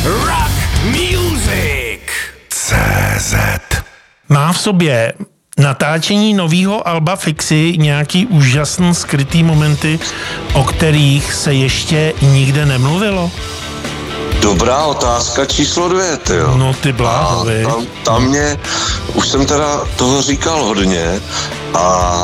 Rock Music CZ. Má v sobě natáčení nového alba Fixy nějaký úžasný skrytý momenty, o kterých se ještě nikde nemluvilo? Dobrá otázka číslo 2, tyjo. No ty bláhovi. Tam mě, už jsem teda toho říkal hodně a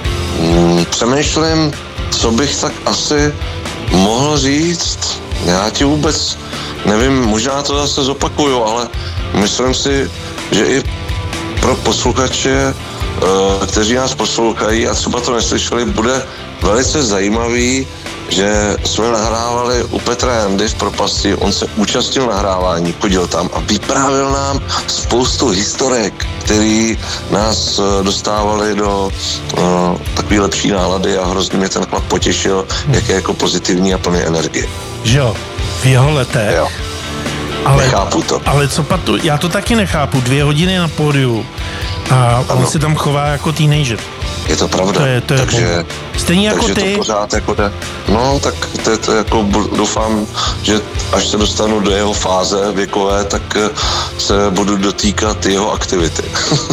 přemýšlím, co bych tak asi mohl říct. Já ti vůbec nevím, možná to zase zopakuju, ale myslím si, že i pro posluchače, kteří nás poslouchají a třeba to neslyšeli, bude velice zajímavý, že jsme nahrávali u Petra Jandy v Propasti, on se účastnil nahrávání, chodil tam a vyprávěl nám spoustu historek, který nás dostávali do takové lepší nálady a hrozně mě ten chlap potěšil, jak je jako pozitivní a plný energie. Že jo, v jeho letech. Jo. Ale, nechápu to. Ale co patu, já to taky nechápu, 2 hodiny na pódiu a on se tam chová jako teenager. Je to pravda. To je takže stejně jako takže ty. To pořád jako jde. No, tak to jako doufám, že až se dostanu do jeho fáze věkové, tak se budu dotýkat jeho aktivity.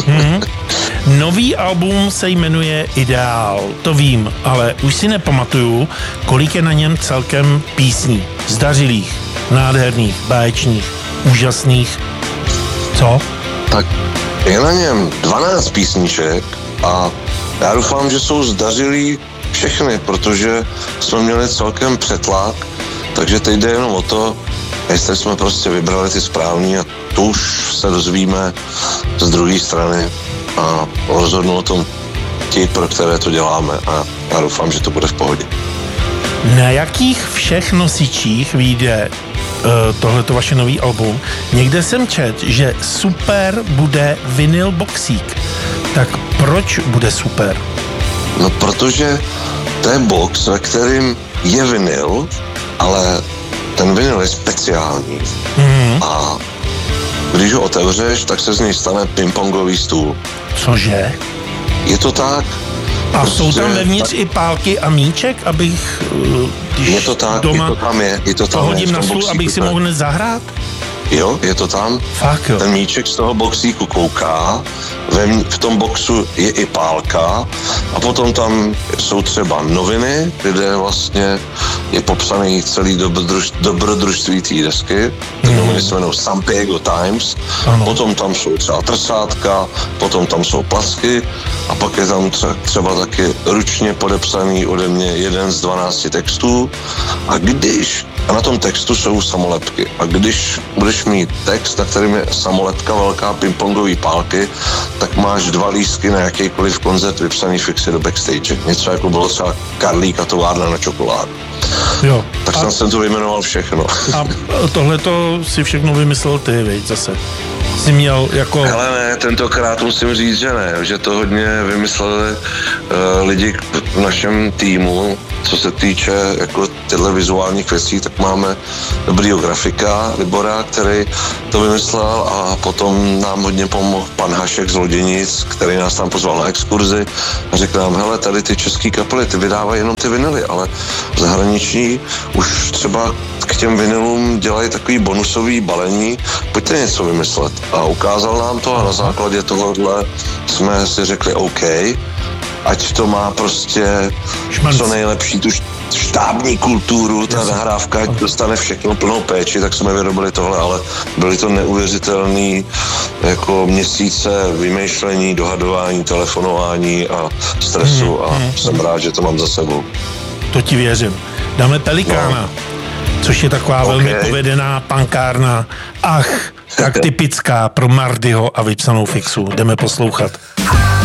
Nový album se jmenuje Ideál, to vím, ale už si nepamatuju, kolik je na něm celkem písní. Zdařilých, nádherných, báječných, úžasných. Co? Tak je na něm 12 písniček a já doufám, že jsou zdařilí všechny, protože jsme měli celkem přetlak, takže teď jde jenom o to, jestli jsme prostě vybrali ty správný a to už se dozvíme z druhé strany a rozhodnu o tom ti, pro které to děláme a já doufám, že to bude v pohodě. Na jakých všech nosičích vyjde tohleto vaše nový album? Někde jsem čet, že super bude vinyl boxík. Tak proč bude super? No protože to je box, ve kterým je vinyl, ale ten vinyl je speciální. A když ho otevřeš, tak se z něj stane pingpongový stůl. Cože? Je to tak. A prostě jsou tam vevnitř i pálky a míček, abych když je to tak, doma je to tam hodím na stůl, abych si mohl hned zahrát? Jo, je to tam. Fakt jo. Ten míček z toho boxíku kouká, v tom boxu je i pálka a potom tam jsou třeba noviny, kde vlastně je popsaný celý dobrodružství té desky. Ty noviny se jmenou San Diego Times, potom tam jsou třeba trsátka, potom tam jsou placky a pak je tam třeba taky ručně podepsaný ode mě 1 z 12 textů a na tom textu jsou samolepky. A když budeš mít text, na kterým je samolepka velká pingpongový pálky, tak máš 2 lístky na jakýkoliv koncert vypsaný Fixy do backstage. Něco jako bylo třeba Karlíka továrna na čokoládu. Jo. Tak jsem to vyjmenoval všechno. A tohleto si všechno vymyslel ty, veď zase. Jsi měl jako... Hele ne, tentokrát musím říct, že ne, že to hodně vymysleli lidi v našem týmu, co se týče jako tyhle vizuálních věcí, tak máme dobrýho grafika Libora, který to vymyslel a potom nám hodně pomohl pan Hašek z Loděnic, který nás tam pozval na exkurzi a řekl nám, hele, tady ty český kapely, ty vydávají jenom ty vinily, ale v zahraničí už třeba k těm vinylům dělají takový bonusový balení, pojďte něco vymyslet. A ukázal nám to a na základě tohohle jsme si řekli OK, ať to má prostě co nejlepší tu štábní kulturu, ta nahrávka, ať dostane všechno plnou péči, tak jsme vyrobili tohle, ale byly to neuvěřitelné jako měsíce vymýšlení, dohadování, telefonování a stresu a jsem rád, že to mám za sebou. To ti věřím. Dáme Pelikána, což je taková velmi povedená punkárna. Ach, tak typická pro Mardyho a vypsanou Fixu. Jdeme poslouchat.